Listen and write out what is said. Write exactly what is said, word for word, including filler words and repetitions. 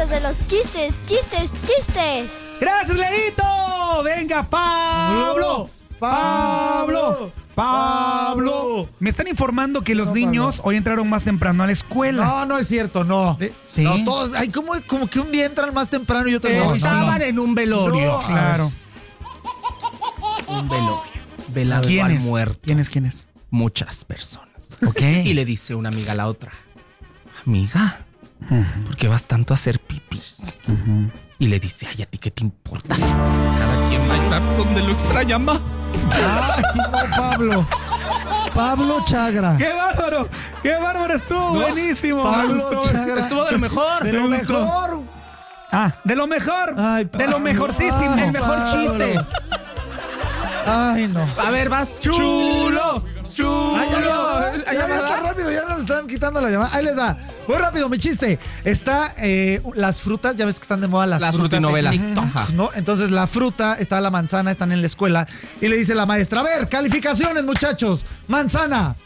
momentos de los chistes, chistes, chistes. ¡Gracias, Leito! ¡Venga, Pablo! ¡Pablo! ¡Pablo! Me están informando que los No, niños Pablo. hoy entraron más temprano a la escuela. No, no es cierto, no. De- ¿sí? No, todos, ay, como, como que un día entran más temprano y otro no. Estaban no. en un velorio. No, Claro. Un velorio. Velado al ¿Quiénes? muerto. ¿Quiénes, quiénes? Muchas personas. Ok. Y le dice una amiga a la otra: amiga, ¿por qué vas tanto a hacer pipí? Y le dice: ay, ¿a ti qué te importa? Cada quien va a llorar donde lo extraña más. Ay, no, Pablo. Pablo Chagra. ¡Qué bárbaro! ¡Qué bárbaro estuvo! ¡Buenísimo! Pablo Me gustó. Chagra. Estuvo de lo mejor. De lo Me gustó. mejor. Ah, de lo mejor. Ay, de lo Pablo. mejorcísimo. Ay, El mejor Pablo. chiste. Ay, no. A ver, vas. ¡Chulo! ¡Chulo! Ay, ya, ya, Ay, ya, ya, ya, ya. qué rápido, ya nos están quitando la llamada. Ahí les va. Muy rápido, mi chiste. Está eh, las frutas, ya ves que están de moda las, Las frutas en frutinovelas. TikTok, Ajá. ¿no? Entonces la fruta, está la manzana, están en la escuela y le dice la maestra: a ver, calificaciones, muchachos. Manzana,